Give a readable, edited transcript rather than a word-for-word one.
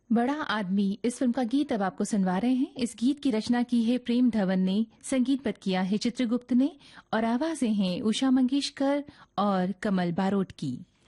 बड़ा आदमी इस फिल्म का गीत अब आपको सुनवा रहे हैं। इस गीत की रचना की है प्रेम धवन ने, संगीतबद्ध किया है चित्रगुप्त ने और आवाजें हैं उषा मंगेशकर और कमल बारोट की।